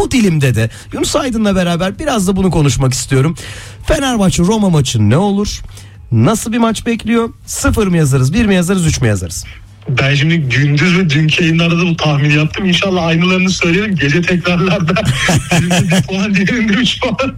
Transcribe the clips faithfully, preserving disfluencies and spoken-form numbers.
bu dilimde de Yunus Aydın'la beraber biraz da bunu konuşmak istiyorum. Fenerbahçe Roma maçı ne olur? Nasıl bir maç bekliyor? Sıfır mı yazarız, bir mi yazarız, üç mü yazarız? Ben şimdi gündüz ve dünkü yayınlarda da bu tahmini yaptım. İnşallah aynılarını söylerim. Gece tekrarlarda birinde bir puan, diğerinde üç puan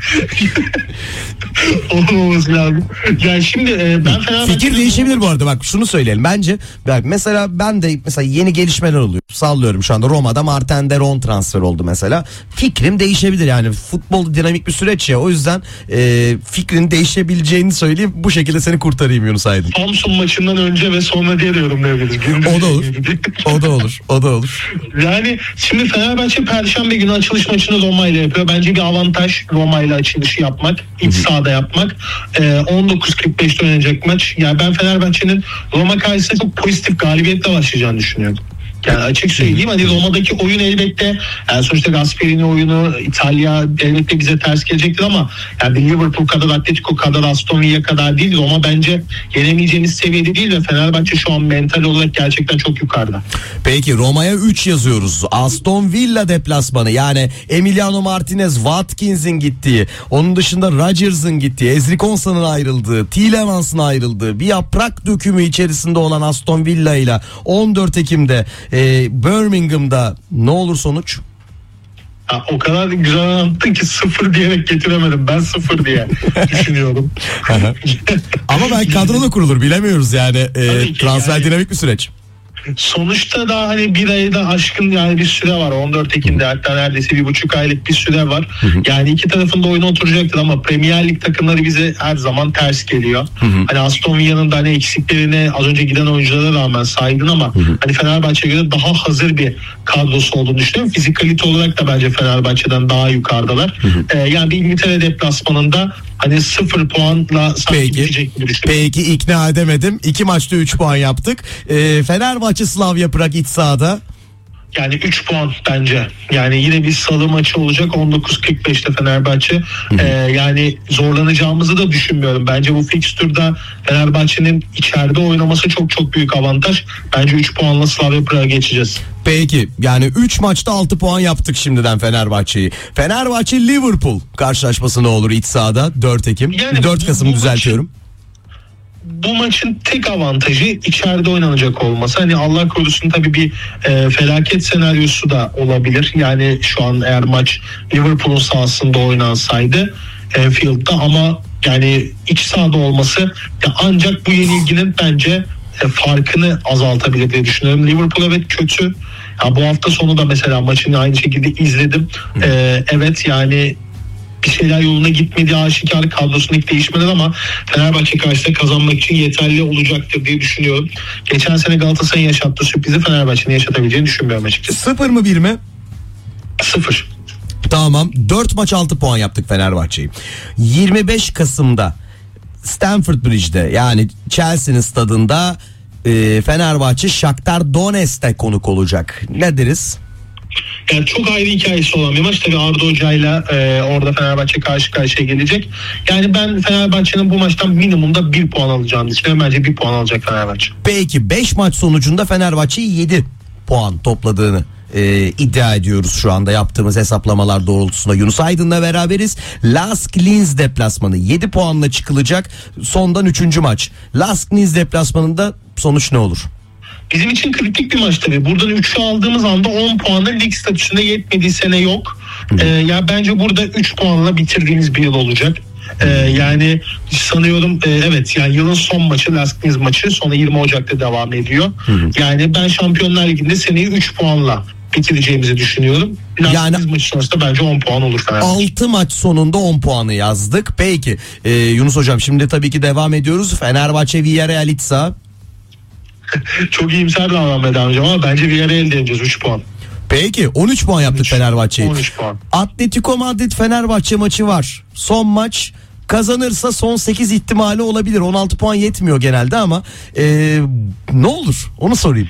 olmaması lazım. Yani şimdi e, ben Fenerbahçe... Fikir değişebilir bu arada, bak şunu söyleyelim. Bence bak mesela ben de mesela yeni gelişmeler oluyor. Sallıyorum şu anda Roma'da Martin Deron transfer oldu mesela. Fikrim değişebilir yani. Futbol dinamik bir süreç ya. O yüzden e, fikrin değişebileceğini söyleyeyim. Bu şekilde seni kurtarayım Yunus Aydın. Samsun maçından önce ve sonra diye de yorumlayabiliriz. O da olur. O da olur. O da olur. Yani şimdi Fenerbahçe Perşembe günü açılış maçını Roma ile yapıyor. Bence bir avantaj Roma ile açılışı yapmak. İç sahada yapmak. Ee, on dokuz kırk beşte oynanacak maç. Yani ben Fenerbahçe'nin Roma karşısında çok pozitif galibiyetle başlayacağını düşünüyorum. Yani açık söyleyeyim, hani Roma'daki oyun elbette yani sonuçta Gasperini oyunu İtalya elbette bize ters gelecektir ama yani Liverpool kadar, Atletico kadar, Aston Villa kadar değil. Roma bence yenemeyeceğimiz seviyede değil ve Fenerbahçe şu an mental olarak gerçekten çok yukarıda. Peki Roma'ya üç yazıyoruz. Aston Villa deplasmanı, yani Emiliano Martinez, Watkins'in gittiği, onun dışında Rodgers'ın gittiği, Ezri Konsa'nın ayrıldığı, Tielemans'ın ayrıldığı bir yaprak dökümü içerisinde olan Aston Villa ile on dört Ekim'de Ee, Birmingham'da ne olur sonuç? Ha, o kadar güzel anlattın ki sıfır diyerek getiremedim. Ben sıfır diye düşünüyorum. Ama belki kadro da kurulur, bilemiyoruz yani. Ee, transfer yani, dinamik bir süreç. Sonuçta daha hani bir ayda aşkın yani bir süre var. on dört Ekim'de hatta neredeyse bir buçuk aylık bir süre var. Hı hı. Yani iki tarafında oyuna oturacaktır ama Premier Lig takımları bize her zaman ters geliyor. Hı hı. Hani Aston Villa'nın da hani eksiklerini az önce giden oyunculara rağmen saydın ama hı hı. hani Fenerbahçe'ye göre daha hazır bir kadrosu olduğunu düşünüyorum. Fizikalite olarak da bence Fenerbahçe'den daha yukarıdalar. Hı hı. Ee, yani bir İngiltere deplasmanında hani sıfır puanla sanki bitecek gibi düşünüyorum. Peki ikna edemedim. İki maçta üç puan yaptık. Ee, Fenerbahçe Slavia Prag iç sahada. Yani üç puan bence. Yani yine bir salı maçı olacak on dokuz kırk beşte Fenerbahçe. Ee, yani zorlanacağımızı da düşünmüyorum. Bence bu fikstürde Fenerbahçe'nin içeride oynaması çok çok büyük avantaj. Bence üç puanla Slavia Prag'a geçeceğiz. Peki yani üç maçta altı puan yaptık şimdiden Fenerbahçe'yi. Fenerbahçe Liverpool karşılaşması ne olur iç sahada dört Ekim? Yani dört Kasım düzeltiyorum. Maç... Bu maçın tek avantajı içeride oynanacak olması. Hani Allah korusun tabii bir e, felaket senaryosu da olabilir. Yani şu an eğer maç Liverpool'un sahasında oynansaydı Anfield'da ama yani iç sahada olması ya ancak bu yenilginin bence e, farkını azaltabilir diye düşünüyorum. Liverpool evet kötü. Ya bu hafta sonu da mesela maçını aynı şekilde izledim. E, evet yani bir şeyler yoluna gitmediği aşikar, kadrosundaki değişmeler ama Fenerbahçe karşısında kazanmak için yeterli olacaktır diye düşünüyorum. Geçen sene Galatasaray'ın yaşattığı sürprizi Fenerbahçe'nin yaşatabileceğini düşünmüyorum açıkçası. Sıfır mı bir mi? Sıfır. Tamam, dört maç altı puan yaptık Fenerbahçe'yi. yirmi beş Kasım'da Stamford Bridge'de yani Chelsea'nin stadında e, Fenerbahçe Shakhtar Donetsk'te konuk olacak. Ne deriz? Yani çok ayrı hikayesi olan bir maç. Tabii Arda Hoca'yla e, orada Fenerbahçe karşı karşıya gelecek. Yani ben Fenerbahçe'nin bu maçtan minimumda bir puan alacağını düşünüyorum. Bence bir puan alacak Fenerbahçe. Peki beş maç sonucunda Fenerbahçe yedi puan topladığını e, iddia ediyoruz şu anda yaptığımız hesaplamalar doğrultusunda. Yunus Aydın'la beraberiz. Lask Linz deplasmanı yedi puanla çıkılacak. Sondan üçüncü maç. Lask Linz deplasmanında sonuç ne olur? Bizim için kritik bir maç tabii. Buradan üçü aldığımız anda on puanla lig statüsünde yetmediği sene yok. Ee, ya bence burada üç puanla bitirdiğimiz bir yıl olacak. Ee, yani sanıyorum e, evet yani yılın son maçı Lask Linz maçı sonra yirmi Ocak'ta devam ediyor. Hı hı. Yani ben Şampiyonlar Ligi'nde seneyi üç puanla bitireceğimizi düşünüyorum. Lask yani Linz maçı sonrasında bence on puan olur Fenerbahçe. altı maç sonunda on puanı yazdık. Peki e, Yunus Hocam şimdi tabii ki devam ediyoruz. Fenerbahçe Villarreal iç saha. Çok iyimser davranmaya devam edeceğim ama bence Villarreal diyeceğiz üç puan. Peki on üç puan yaptık Fenerbahçe'yi. on üç puan. Atletico Madrid Fenerbahçe maçı var. Son maç kazanırsa son sekiz ihtimali olabilir. on altı puan yetmiyor genelde ama ee, ne olur onu sorayım.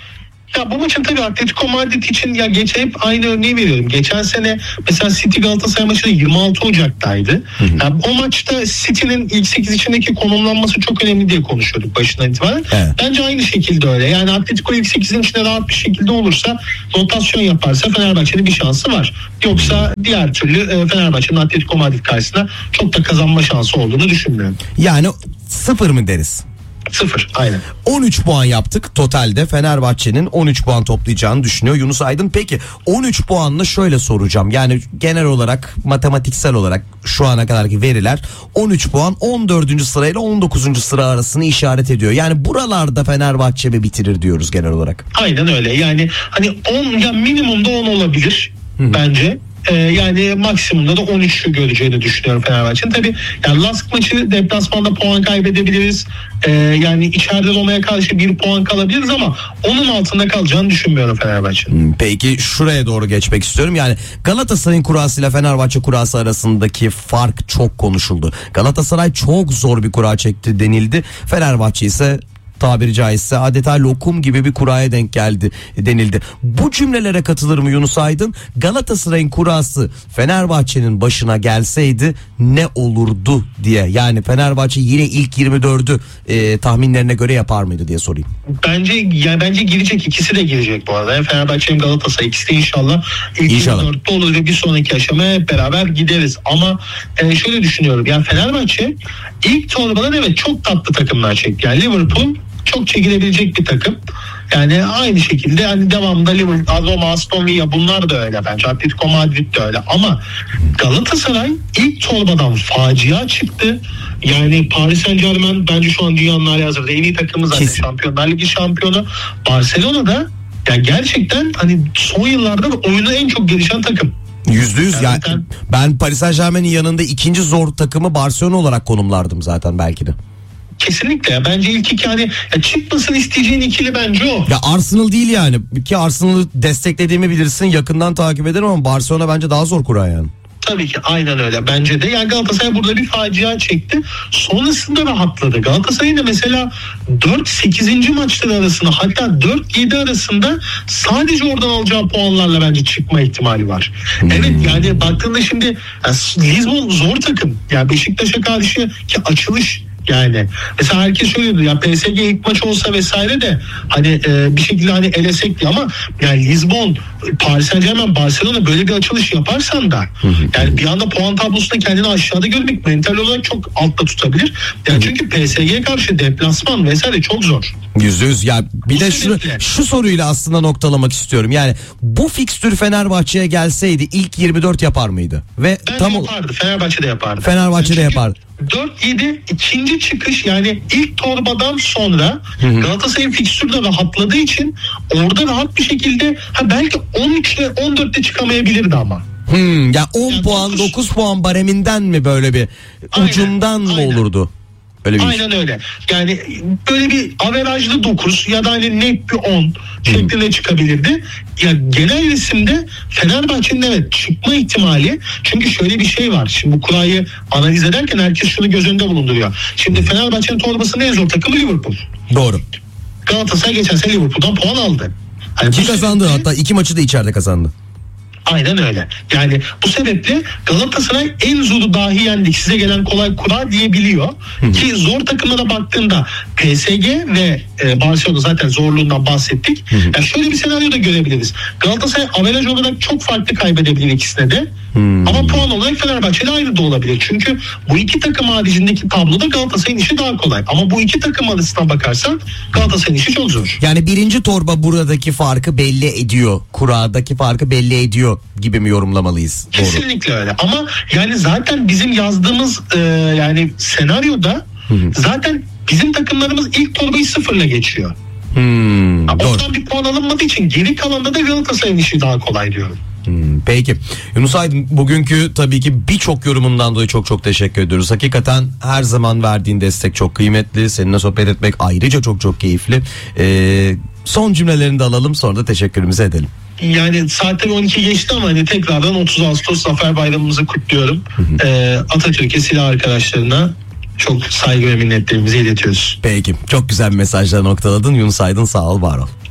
Ya bu maçın tabii Atletico Madrid için ya geç hep aynı örneği veriyorum. Geçen sene mesela City Galatasaray maçı da yirmi altı Ocak'taydı. Hı hı. Yani o maçta City'nin ilk sekiz içindeki konumlanması çok önemli diye konuşuyorduk başından itibaren. Evet. Bence aynı şekilde öyle. Yani Atletico ilk sekizin içinde rahat bir şekilde olursa, rotasyon yaparsa Fenerbahçe'nin bir şansı var. Yoksa diğer türlü Fenerbahçe'nin Atletico Madrid karşısında çok da kazanma şansı olduğunu düşünmüyorum. Yani sıfır mı deriz? Sıfır, aynen. on üç puan yaptık totalde. Fenerbahçe'nin on üç puan toplayacağını düşünüyor Yunus Aydın. Peki on üç puanla şöyle soracağım. Yani genel olarak, matematiksel olarak şu ana kadarki veriler on üç puan on dördüncü sırayla on dokuzuncu sıra arasını işaret ediyor. Yani buralarda Fenerbahçe mi bitirir diyoruz genel olarak? Aynen öyle. Yani hani on, ya minimumda on olabilir Hı-hı. bence. Ee, yani maksimumda da on üçü göreceğini düşünüyorum Fenerbahçe'nin. Tabii yani Lask maçı deplasmanda puan kaybedebiliriz. Ee, yani içeride Roma'ya karşı bir puan kalabiliriz ama onun altında kalacağını düşünmüyorum Fenerbahçe'nin. Peki şuraya doğru geçmek istiyorum. Yani Galatasaray'ın kurasıyla Fenerbahçe kurası arasındaki fark çok konuşuldu. Galatasaray çok zor bir kura çekti denildi. Fenerbahçe ise tabiri caizse adeta lokum gibi bir kuraya denk geldi denildi. Bu cümlelere katılır mı Yunus Aydın? Galatasaray'ın kurası Fenerbahçe'nin başına gelseydi ne olurdu diye. Yani Fenerbahçe yine ilk yirmi dördü e, tahminlerine göre yapar mıydı diye sorayım. Bence yani bence girecek, ikisi de girecek bu arada. Yani Fenerbahçe hem Galatasaray, ikisi de inşallah ilk inşallah. yirmi dörtte olur ve bir sonraki aşamaya hep beraber gideriz. Ama e, şöyle düşünüyorum. Yani Fenerbahçe ilk torbadan evet çok tatlı takımlar çekti. Yani Liverpool çok çekilebilecek bir takım. Yani aynı şekilde hani devamında Liverpool, Roma, Aston Villa bunlar da öyle bence. Atletico Madrid de öyle. Ama Galatasaray ilk torbadan facia çıktı. Yani Paris Saint-Germain bence şu an dünyanın halihazırda en iyi takımı zaten. Kesin. Şampiyonlar Ligi şampiyonu. Barcelona'da yani gerçekten hani son yıllarda oyunu en çok gelişen takım. Yüzde yüz yani ben Paris Saint-Germain'in yanında ikinci zor takımı Barcelona olarak konumlardım zaten belki de. Kesinlikle ya. Bence ilk iki hani ya çıkmasını isteyeceğin ikili bence o. Ya Arsenal değil yani. Ki Arsenal'ı desteklediğimi bilirsin. Yakından takip ederim ama Barcelona bence daha zor kura yani. Tabii ki aynen öyle bence de. Yani Galatasaray burada bir facia çekti. Sonrasında rahatladı. Galatasaray'ın da mesela dört sekizinci maçları arasında, hatta dört yedi arasında sadece oradan alacağı puanlarla bence çıkma ihtimali var. Hmm. Evet yani baktığında şimdi yani Lisbon zor takım. Yani Beşiktaş'a karşı ki açılış yani mesela herkes şöyle diyor ya P S G ilk maç olsa vesaire de hani e, bir şekilde hani elesek diye ama yani Lisbon, Paris Saint-Germain, Barcelona böyle bir açılış yaparsan da yani bir anda puan tablosunda kendini aşağıda görmek mental olarak çok altta tutabilir. Yani çünkü P S G'ye karşı deplasman vesaire çok zor. Yüzde yüz ya bir bu de şu, şu soruyla aslında noktalamak istiyorum. Yani bu fikstür Fenerbahçe'ye gelseydi ilk yirmi dört yapar mıydı? Ve bence tam yapardı. Fenerbahçe de yapardı. Fenerbahçe de yapardı. dört yedi ikinci çıkış yani ilk torbadan sonra hı-hı. Galatasaray'ın fikstürü de rahatladığı için orada rahat bir şekilde ha belki on üçle on dörtte çıkamayabilirdi ama. Hmm, ya on yani puan dokuz, dokuz puan bareminden mi böyle bir aynen, ucundan mı aynen. olurdu? Öyle bir aynen iş. Öyle. Yani böyle bir averajlı dokuz ya da hani net bir on şeklinde çıkabilirdi. Ya genel resimde Fenerbahçe'nin evet çıkma ihtimali, çünkü şöyle bir şey var. Şimdi bu kurayı analiz ederken herkes şunu göz önünde bulunduruyor. Şimdi Fenerbahçe'nin torbasında en zor takımı Liverpool. Doğru. Galatasaray geçen sene Liverpool'dan puan aldı. Hani ki kazandı sebeple, hatta iki maçı da içeride kazandı. Aynen öyle. Yani bu sebeple Galatasaray en zoru dahi yendik, size gelen kolay kura diyebiliyor. Hı-hı. Ki zor takımlara baktığında P S G ve e, Barcelona zaten zorluğundan bahsettik. Yani şöyle bir senaryo da görebiliriz. Galatasaray averaj olarak çok farklı kaybedebilir ikisine de. Hmm. Ama puan olarak Fenerbahçe'yle ayrı da olabilir. Çünkü bu iki takım haricindeki tabloda Galatasaray'ın işi daha kolay. Ama bu iki takım arasına bakarsan Galatasaray'ın işi çok zor. Yani birinci torba buradaki farkı belli ediyor. Kuradaki farkı belli ediyor gibi mi yorumlamalıyız? Kesinlikle doğru. Öyle. Ama yani zaten bizim yazdığımız e, yani senaryoda hı hı. zaten bizim takımlarımız ilk torbayı sıfırla geçiyor. Hmm, oradan bir puan alınmadığı için geri kalanda da Galatasaray'ın işi daha kolay diyorum. Hmm, peki Yunus Aydın, bugünkü tabii ki birçok yorumundan dolayı çok çok teşekkür ediyoruz. Hakikaten her zaman verdiğin destek çok kıymetli. Seninle sohbet etmek ayrıca çok çok keyifli. Ee, son cümlelerini de alalım, sonra da teşekkürümüzü edelim. Yani saatler on iki geçti ama hani tekrardan otuz Ağustos Zafer Bayramımızı kutluyorum. ee, Atatürk'e, silah arkadaşlarına çok saygı ve minnetlerimizi iletiyoruz. Peki, çok güzel bir mesajla noktaladın Yunus Aydın, sağ ol, var ol.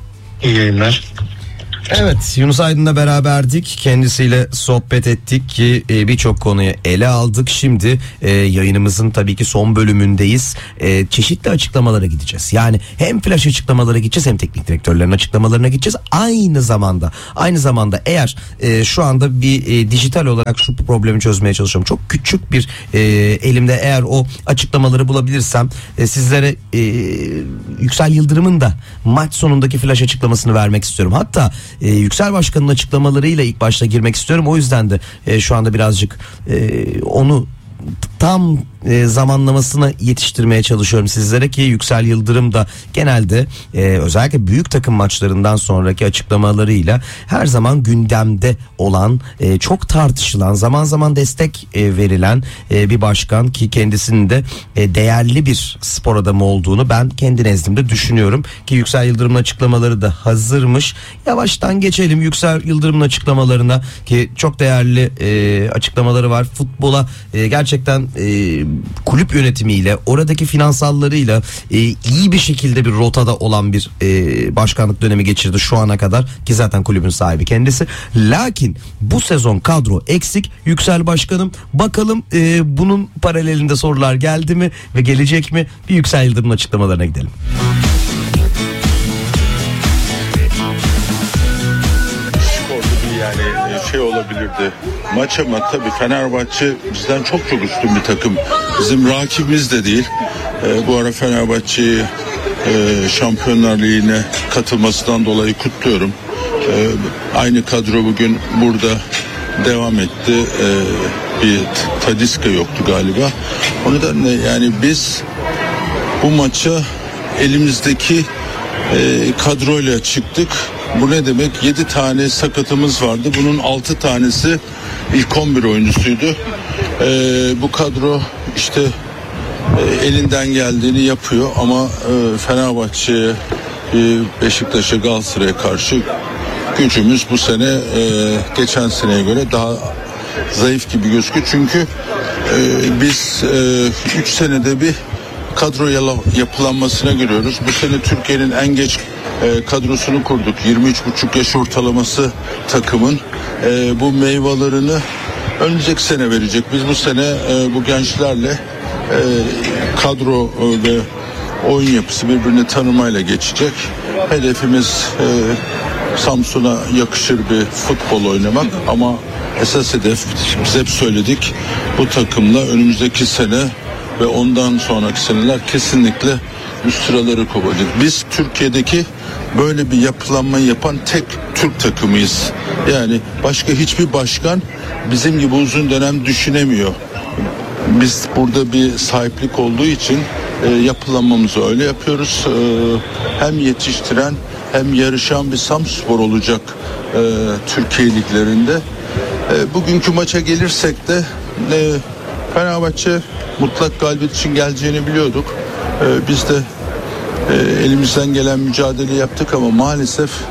İyi yayınlar. Evet, Yunus Aydın'la beraberdik. Kendisiyle sohbet ettik ki e, birçok konuyu ele aldık. Şimdi e, yayınımızın tabii ki son bölümündeyiz. E, çeşitli açıklamalara gideceğiz. Yani hem flash açıklamalara gideceğiz hem teknik direktörlerin açıklamalarına gideceğiz. Aynı zamanda aynı zamanda eğer e, şu anda bir e, dijital olarak şu problemi çözmeye çalışıyorum. Çok küçük bir e, elimde eğer o açıklamaları bulabilirsem e, sizlere e, Yüksel Yıldırım'ın da maç sonundaki flash açıklamasını vermek istiyorum. Hatta e, Yüksel Başkan'ın açıklamalarıyla ilk başta girmek istiyorum. O yüzden de e, şu anda birazcık e, onu tam e, zamanlamasına yetiştirmeye çalışıyorum sizlere ki Yüksel Yıldırım da genelde e, özellikle büyük takım maçlarından sonraki açıklamalarıyla her zaman gündemde olan, e, çok tartışılan, zaman zaman destek e, verilen e, bir başkan ki kendisinin de e, değerli bir spor adamı olduğunu ben kendi nezdimde düşünüyorum ki Yüksel Yıldırım'ın açıklamaları da hazırmış. Yavaştan geçelim Yüksel Yıldırım'ın açıklamalarına ki çok değerli e, açıklamaları var. Futbola e, gerçekten e, kulüp yönetimiyle, oradaki finansallarıyla e, iyi bir şekilde bir rotada olan bir e, başkanlık dönemi geçirdi şu ana kadar ki zaten kulübün sahibi kendisi. Lakin bu sezon kadro eksik. Yüksel Başkanım, bakalım e, bunun paralelinde sorular geldi mi ve gelecek mi? Bir Yüksel Yıldırım'ın açıklamalarına gidelim. Yani şey olabilirdi maç ama tabii Fenerbahçe bizden çok çok üstün bir takım. Bizim rakibimiz de değil. Ee, bu ara Fenerbahçe'yi e, Şampiyonlar Ligi'ne katılmasından dolayı kutluyorum. Ee, aynı kadro bugün burada devam etti. Ee, bir Tadiska yoktu galiba. O nedenle yani biz bu maça elimizdeki e, kadroyla çıktık. Bu ne demek? yedi tane sakatımız vardı. Bunun altı tanesi ilk on bir oyuncusuydu. Ee, bu kadro işte e, elinden geldiğini yapıyor ama e, Fenerbahçe'ye, e, Beşiktaş'a, Galatasaray'a karşı gücümüz bu sene e, geçen seneye göre daha zayıf gibi gözüküyor. Çünkü e, biz üç e, senede bir kadro yapılanmasına giriyoruz. Bu sene Türkiye'nin en geç e, kadrosunu kurduk. yirmi üç buçuk yaş ortalaması takımın e, bu meyvelerini önümüzdeki sene verecek. Biz bu sene e, bu gençlerle e, kadro e, ve oyun yapısı birbirini tanımayla geçecek. Hedefimiz e, Samsun'a yakışır bir futbol oynamak ama esas hedef, biz hep söyledik, bu takımla önümüzdeki sene ve ondan sonraki seneler kesinlikle üst sıraları kovacak. Biz Türkiye'deki böyle bir yapılanmayı yapan tek Türk takımıyız. Yani başka hiçbir başkan bizim gibi uzun dönem düşünemiyor. Biz burada bir sahiplik olduğu için e, yapılanmamızı öyle yapıyoruz. E, hem yetiştiren hem yarışan bir Samspor olacak e, Türkiye liglerinde. E, bugünkü maça gelirsek de e, Fenerbahçe mutlak galibiyet için geleceğini biliyorduk. Ee, biz de e, elimizden gelen mücadele yaptık ama maalesef e,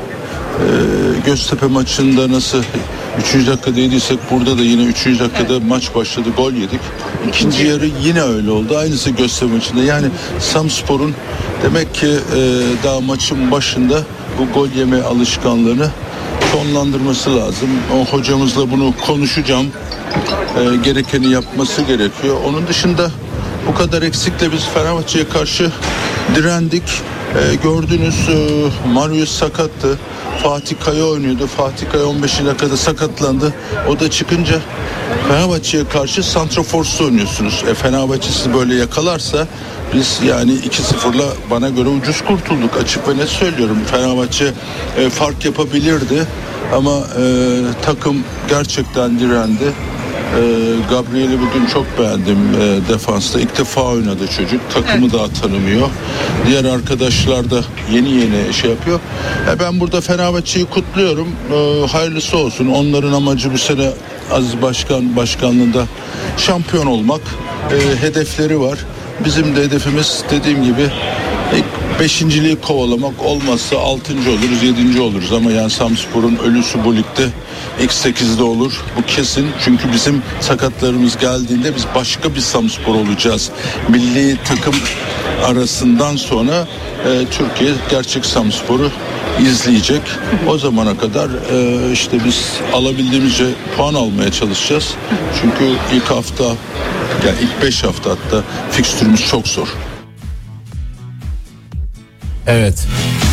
Göztepe maçında nasıl üçüncü dakikada yediysek burada da yine üçüncü dakikada maç başladı, gol yedik. İkinci yarı yine öyle oldu. Aynısı Göztepe maçında. Yani Samspor'un demek ki e, daha maçın başında bu gol yeme alışkanlığını sonlandırması lazım. O hocamızla bunu konuşacağım. E, gerekeni yapması gerekiyor. Onun dışında bu kadar eksikle biz Fenerbahçe'ye karşı direndik. E, gördünüz e, Marius sakattı. Fatih Kaya oynuyordu. Fatih Kaya on beş dakikada sakatlandı. O da çıkınca Fenerbahçe'ye karşı santraforsuz oynuyorsunuz. E, Fenerbahçe sizi böyle yakalarsa biz yani iki sıfırla bana göre ucuz kurtulduk. Açık ve net söylüyorum. Fenerbahçe e, fark yapabilirdi ama e, takım gerçekten direndi. E, Gabriel'i bugün çok beğendim e, defansta. İlk defa oynadı çocuk. Takımı evet. Daha tanımıyor. Diğer arkadaşlar da yeni yeni şey yapıyor. E, ben burada Fenerbahçe'yi kutluyorum. E, hayırlısı olsun. Onların amacı bu sene Aziz Başkan başkanlığında şampiyon olmak. E, hedefleri var. Bizim de hedefimiz dediğim gibi ilk beşinciliği kovalamak, olmazsa altıncı oluruz, yedinci oluruz ama yani Samspor'un ölüsü bu ligde ilk sekizde olur. Bu kesin. Çünkü bizim sakatlarımız geldiğinde biz başka bir Samspor olacağız. Milli takım arasından sonra e, Türkiye gerçek Samspor'u izleyecek. O zamana kadar e, işte biz alabildiğimizce puan almaya çalışacağız. Çünkü ilk hafta, yani ilk beş hafta hatta fikstürümüz çok zor. Evet.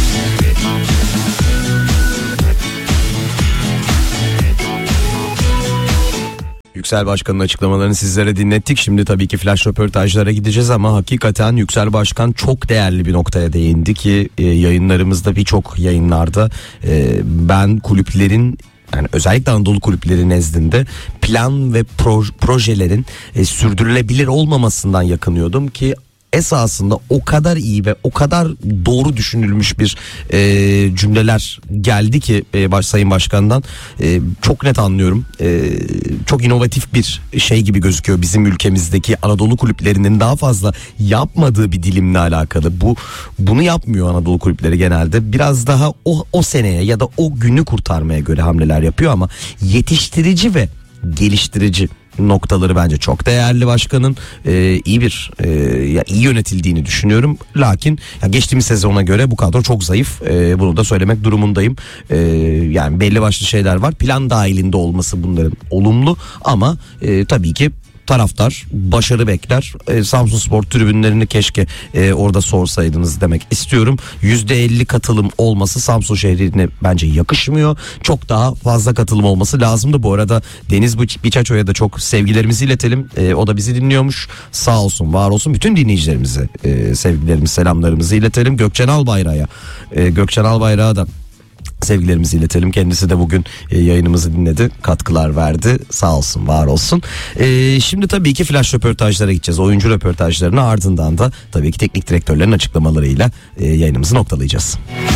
Yüksel Başkan'ın açıklamalarını sizlere dinlettik. Şimdi tabii ki flash röportajlara gideceğiz ama hakikaten Yüksel Başkan çok değerli bir noktaya değindi ki e, yayınlarımızda, birçok yayınlarda e, ben kulüplerin, yani özellikle Anadolu kulüpleri nezdinde plan ve proj- projelerin e, sürdürülebilir olmamasından yakınıyordum ki esasında o kadar iyi ve o kadar doğru düşünülmüş bir e, cümleler geldi ki e, baş, Sayın Başkan'dan e, çok net anlıyorum. E, çok inovatif bir şey gibi gözüküyor bizim ülkemizdeki Anadolu kulüplerinin daha fazla yapmadığı bir dilimle alakalı. Bu bunu yapmıyor Anadolu kulüpleri genelde. Biraz daha o o seneye ya da o günü kurtarmaya göre hamleler yapıyor ama yetiştirici ve geliştirici noktaları bence çok değerli başkanın. Ee, iyi bir e, ya iyi yönetildiğini düşünüyorum. Lakin ya geçtiğimiz sezona göre bu kadro çok zayıf. Ee, bunu da söylemek durumundayım. Ee, yani belli başlı şeyler var. Plan dahilinde olması bunların olumlu ama e, tabii ki taraftar başarı bekler. E, Samsunspor tribünlerini keşke e, orada sorsaydınız demek istiyorum. yüzde elli katılım olması Samsun şehrine bence yakışmıyor. Çok daha fazla katılım olması lazımdı. Bu arada Deniz Biçaço'ya da çok sevgilerimizi iletelim. E, o da bizi dinliyormuş. Sağ olsun, var olsun. Bütün dinleyicilerimize e, sevgilerimizi, selamlarımızı iletelim. Gökçen Albayrak'a e, Gökçen Albayrak'a da sevgilerimizi iletelim. Kendisi de bugün e, yayınımızı dinledi. Katkılar verdi. Sağ olsun, var olsun. E, şimdi tabii ki flash röportajlara gideceğiz. Oyuncu röportajlarına, ardından da tabii ki teknik direktörlerin açıklamalarıyla e, yayınımızı noktalayacağız.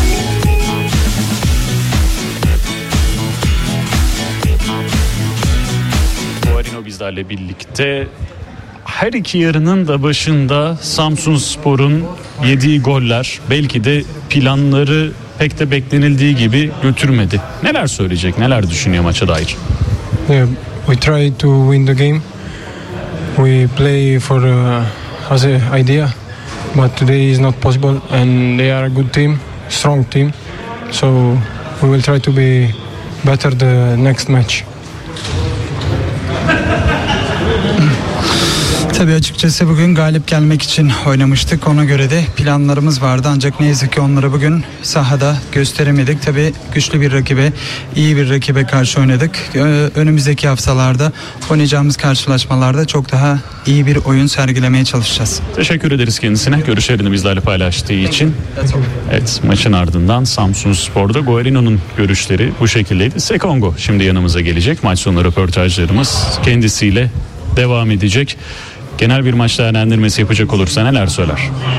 Guarino bizlerle birlikte. Her iki yarının da başında Samsunspor'un yediği goller belki de planları pek de beklenildiği gibi götürmedi. Neler söyleyecek, neler düşünüyor maça dair? Yeah, we try to win the game. We play for uh, as a idea, but today is not possible. And they are a good team, strong team. So we will try to be better the next match. Tabii açıkçası bugün galip gelmek için oynamıştık. Ona göre de planlarımız vardı. Ancak ne yazık ki onları bugün sahada gösteremedik. Tabii güçlü bir rakibe, iyi bir rakibe karşı oynadık. Önümüzdeki haftalarda oynayacağımız karşılaşmalarda çok daha iyi bir oyun sergilemeye çalışacağız. Teşekkür ederiz kendisine. Görüşlerini bizlerle paylaştığı için. Evet, maçın ardından Samsunspor'da Guarino'nun görüşleri bu şekildeydi. Sekongo şimdi yanımıza gelecek. Maç sonu röportajlarımız kendisiyle devam edecek. Genel bir maç değerlendirmesi yapacak olursa neler söyler?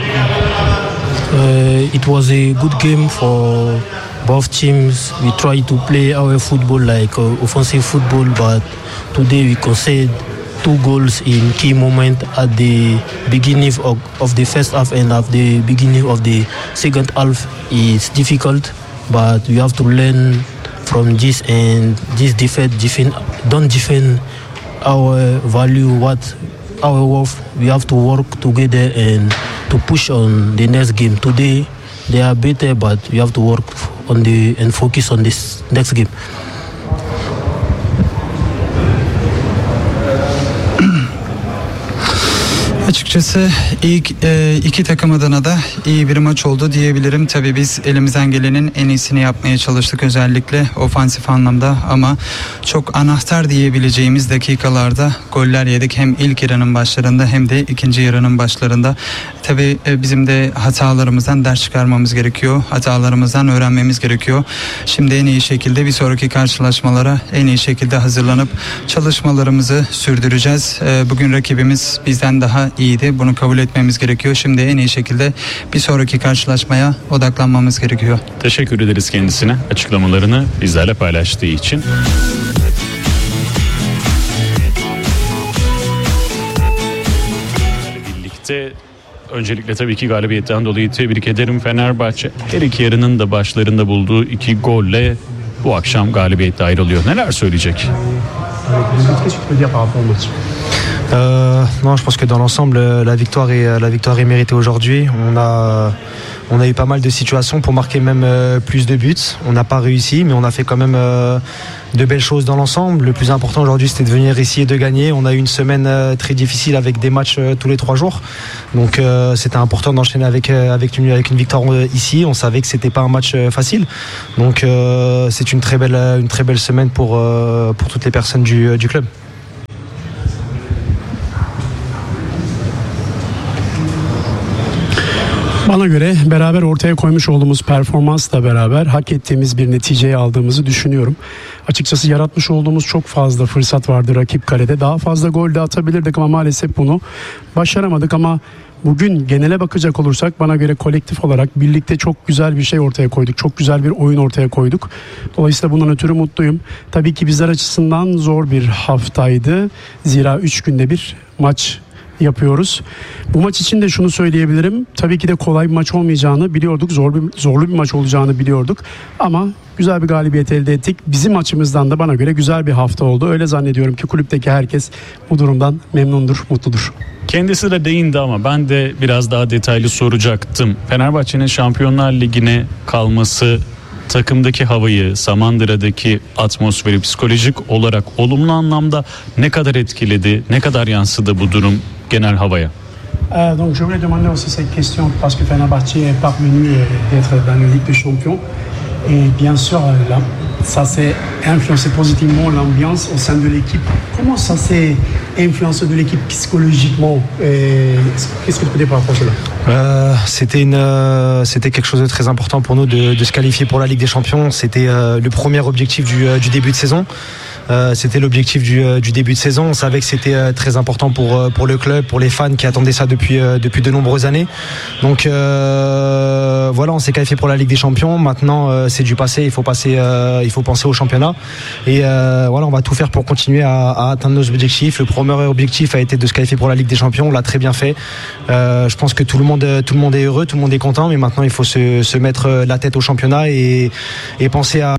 Uh, it was a good game for both teams. We tried to play our football like uh, offensive football, but today we conceded two goals in key moment at the beginning of, of the first half and at the beginning of the second half. It's difficult, but we have to learn from this and this defend, defend, don't defend our value, what our worth. We have to work together and to push on the next game. Today they are better, but we have to work on the and focus on this next game. Açıkçası ilk e, iki takım adına da iyi bir maç oldu diyebilirim. Tabii biz elimizden gelenin en iyisini yapmaya çalıştık, özellikle ofansif anlamda, ama çok anahtar diyebileceğimiz dakikalarda goller yedik. Hem ilk yarının başlarında hem de ikinci yarının başlarında. Tabii e, bizim de hatalarımızdan ders çıkarmamız gerekiyor. Hatalarımızdan öğrenmemiz gerekiyor. Şimdi en iyi şekilde bir sonraki karşılaşmalara en iyi şekilde hazırlanıp çalışmalarımızı sürdüreceğiz. E, bugün rakibimiz bizden daha iyiydi. Bunu kabul etmemiz gerekiyor. Şimdi en iyi şekilde bir sonraki karşılaşmaya odaklanmamız gerekiyor. Teşekkür ederiz kendisine açıklamalarını bizlerle paylaştığı için. Birlikte öncelikle tabii ki galibiyetten dolayı tebrik ederim. Fenerbahçe her iki yarının da başlarında bulduğu iki golle bu akşam galibiyette ayrılıyor. Neler söyleyecek? Euh, non, je pense que dans l'ensemble, la victoire est, la victoire est méritée aujourd'hui. On a, on a eu pas mal de situations pour marquer même euh, plus de buts. On n'a pas réussi, mais on a fait quand même euh, de belles choses dans l'ensemble. Le plus important aujourd'hui, c'était de venir ici et de gagner. On a eu une semaine euh, très difficile avec des matchs euh, tous les trois jours. Donc euh, c'était important d'enchaîner avec, euh, avec, une, avec une victoire euh, ici. On savait que c'était pas un match euh, facile. Donc euh, c'est une très belle, une très belle semaine pour, euh, pour toutes les personnes du, du club. Bana göre beraber ortaya koymuş olduğumuz performansla beraber hak ettiğimiz bir neticeyi aldığımızı düşünüyorum. Açıkçası yaratmış olduğumuz çok fazla fırsat vardı rakip kalede. Daha fazla gol de atabilirdik ama maalesef bunu başaramadık ama bugün genele bakacak olursak bana göre kolektif olarak birlikte çok güzel bir şey ortaya koyduk. Çok güzel bir oyun ortaya koyduk. Dolayısıyla bundan ötürü mutluyum. Tabii ki bizler açısından zor bir haftaydı. Zira üç günde bir maç yapıyoruz. Bu maç için de şunu söyleyebilirim. Tabii ki de kolay bir maç olmayacağını biliyorduk. Zor bir, zorlu bir maç olacağını biliyorduk. Ama güzel bir galibiyet elde ettik. Bizim açımızdan da bana göre güzel bir hafta oldu. Öyle zannediyorum ki kulüpteki herkes bu durumdan memnundur, mutludur. Kendisi de değindi ama ben de biraz daha detaylı soracaktım. Fenerbahçe'nin Şampiyonlar Ligi'ne kalması takımdaki havayı, Samandıra'daki atmosferi psikolojik olarak olumlu anlamda ne kadar etkiledi, ne kadar yansıdı bu durum genel havaya? Euh, donc je voulais demander aussi cette question parce que Fenerbahçe est parvenu d'être dans la Ligue des Champions et bien sûr là, ça s'est influencé positivement l'ambiance au sein de l'équipe. Comment ça s'est influencé de l'équipe psychologiquement et qu'est-ce que tu peux dire par rapport à cela? Euh, c'était, une, euh, c'était quelque chose de très important pour nous de, de se qualifier pour la Ligue des Champions. C'était euh, le premier objectif du, euh, du début de saison. Euh, c'était l'objectif du, euh, du début de saison. On savait que c'était euh, très important pour, euh, pour le club, pour les fans qui attendaient ça depuis, euh, depuis de nombreuses années. Donc euh, voilà, on s'est qualifié pour la Ligue des Champions. Maintenant, euh, c'est du passé. Il faut passer, euh, il faut penser au championnat. Et euh, voilà, on va tout faire pour continuer à, à atteindre nos objectifs. Le premier objectif a été de se qualifier pour la Ligue des Champions. On l'a très bien fait. Euh, je pense que tout le monde, tout le monde est heureux, tout le monde est content. Mais maintenant, il faut se, se mettre la tête au championnat et, et penser à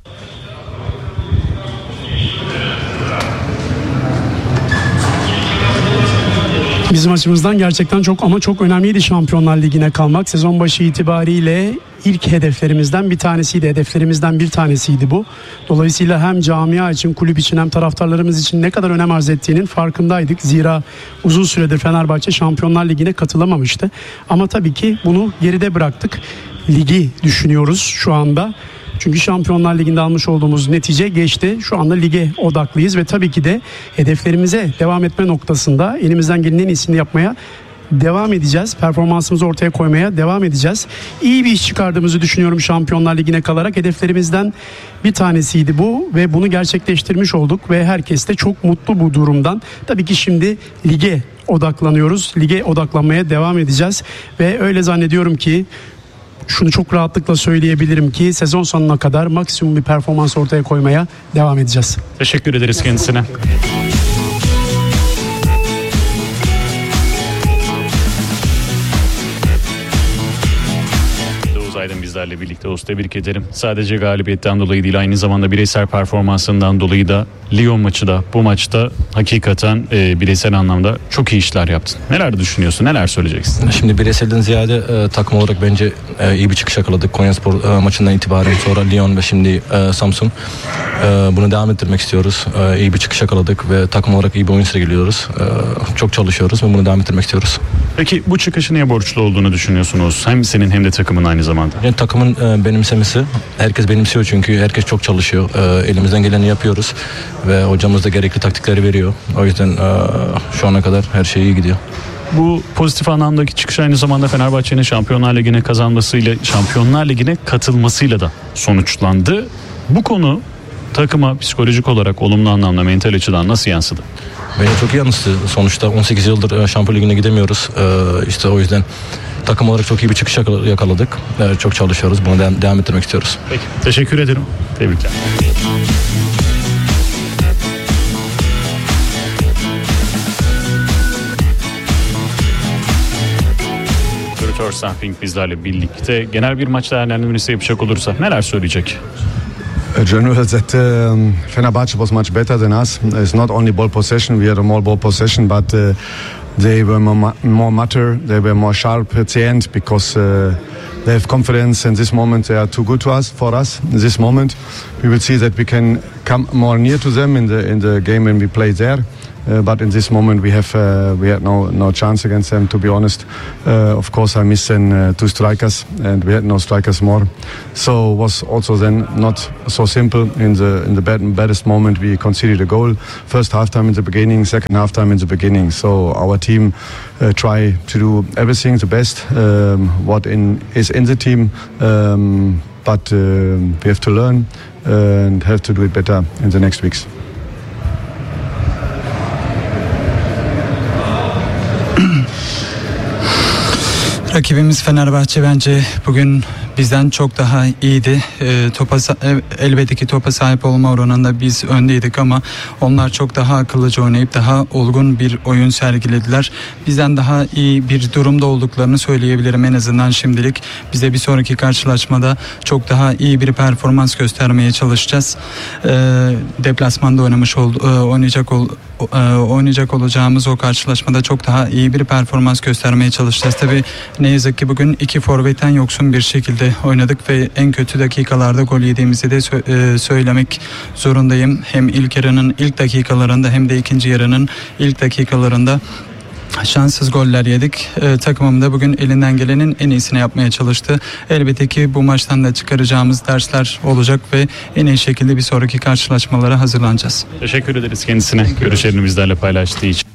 Bizim açımızdan gerçekten çok ama çok önemliydi Şampiyonlar Ligi'ne kalmak. Sezon başı itibariyle ilk hedeflerimizden bir tanesiydi. Hedeflerimizden bir tanesiydi bu. Dolayısıyla hem camia için, kulüp için hem taraftarlarımız için ne kadar önem arz ettiğinin farkındaydık. Zira uzun süredir Fenerbahçe Şampiyonlar Ligi'ne katılamamıştı. Ama tabii ki bunu geride bıraktık. Ligi düşünüyoruz şu anda. Çünkü Şampiyonlar Ligi'nde almış olduğumuz netice geçti. Şu anda lige odaklıyız ve tabii ki de hedeflerimize devam etme noktasında elimizden gelenin en iyisini yapmaya devam edeceğiz. Performansımızı ortaya koymaya devam edeceğiz. İyi bir iş çıkardığımızı düşünüyorum Şampiyonlar Ligi'ne kalarak. Hedeflerimizden bir tanesiydi bu ve bunu gerçekleştirmiş olduk ve herkes de çok mutlu bu durumdan. Tabii ki şimdi lige odaklanıyoruz. Lige odaklanmaya devam edeceğiz ve öyle zannediyorum ki şunu çok rahatlıkla söyleyebilirim ki sezon sonuna kadar maksimum bir performans ortaya koymaya devam edeceğiz. Teşekkür ederiz kendisine. Aydın bizlerle birlikte olsun, tebrik ederim. Sadece galibiyetten dolayı değil, aynı zamanda bireysel performansından dolayı da Lyon maçı da bu maçta hakikaten e, bireysel anlamda çok iyi işler yaptın. Neler düşünüyorsun, neler söyleyeceksin? Şimdi bireyselden ziyade e, takım olarak bence e, iyi bir çıkış yakaladık. Konyaspor e, maçından itibaren sonra Lyon ve şimdi e, Samsun. E, bunu devam ettirmek istiyoruz. E, iyi bir çıkış yakaladık ve takım olarak iyi bir oyun sergiliyoruz. E, çok çalışıyoruz ve bunu devam ettirmek istiyoruz. Peki bu çıkışı neye borçlu olduğunu düşünüyorsunuz? Hem senin hem de takımın aynı zamanda. Yani takımın e, benimsemesi. Herkes benimsiyor çünkü herkes çok çalışıyor. E, elimizden geleni yapıyoruz ve hocamız da gerekli taktikleri veriyor. O yüzden e, şu ana kadar her şey iyi gidiyor. Bu pozitif anlamdaki çıkış aynı zamanda Fenerbahçe'nin Şampiyonlar Ligi'ne kazanmasıyla, Şampiyonlar Ligi'ne katılmasıyla da sonuçlandı. Bu konu takıma psikolojik olarak olumlu anlamda, mental açıdan nasıl yansıdı? Bence çok iyi yansıdı. Sonuçta on sekiz yıldır Şampiyonlar Ligi'ne gidemiyoruz. E, işte o yüzden takım olarak çok iyi bir çıkış yakaladık. E, çok çalışıyoruz. Bunu devam, devam ettirmek istiyoruz. Peki, teşekkür ederim. Tebrikler. Samping bizlerle birlikte genel bir maç değerlendirmesi yapacak olursa neler söyleyecek? a general that um, Fenerbahce was much better than us. It's not only ball possession, we had a more ball possession, but uh, they were more, more mature, they were more sharp at the end because uh, they have confidence in this moment. They are too good to us, for us in this moment. We will see that we can come more near to them in the in the game when we play there. Uh, but in this moment we have uh, we had no no chance against them, to be honest. Uh, of course I missed then uh, two strikers and we had no strikers more, so was also then not so simple. In the in the bad, baddest moment we conceded a goal, first half time in the beginning, second half time in the beginning. So our team uh, try to do everything the best um, what in is in the team, um, but uh, we have to learn uh, and have to do it better in the next weeks. Rakibimiz Fenerbahçe bence bugün bizden çok daha iyiydi. E, topa elbette ki topa sahip olma oranında biz öndeydik ama onlar çok daha akıllıca oynayıp daha olgun bir oyun sergilediler. Bizden daha iyi bir durumda olduklarını söyleyebilirim en azından şimdilik. Biz de bir sonraki karşılaşmada çok daha iyi bir performans göstermeye çalışacağız. E, deplasmanda oynamış ol, e, oynayacak ol, e, oynayacak olacağımız o karşılaşmada çok daha iyi bir performans göstermeye çalışacağız. Tabii ne yazık ki bugün iki forvetten yoksun bir şekilde oynadık ve en kötü dakikalarda gol yediğimizi de sö- söylemek zorundayım. Hem ilk yarının ilk dakikalarında hem de ikinci yarının ilk dakikalarında şanssız goller yedik. Ee, takımım da bugün elinden gelenin en iyisini yapmaya çalıştı. Elbette ki bu maçtan da çıkaracağımız dersler olacak ve en iyi şekilde bir sonraki karşılaşmalara hazırlanacağız. Teşekkür ederiz kendisine görüşlerini bizlerle paylaştığı için.